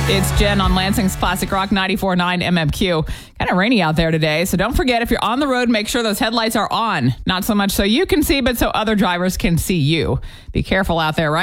It's Jen on Lansing's Classic Rock 94.9 MMQ. Kind of rainy out there today, so don't forget, if you're on the road, make sure those headlights are on. Not so much so you can see, but so other drivers can see you. Be careful out there, right?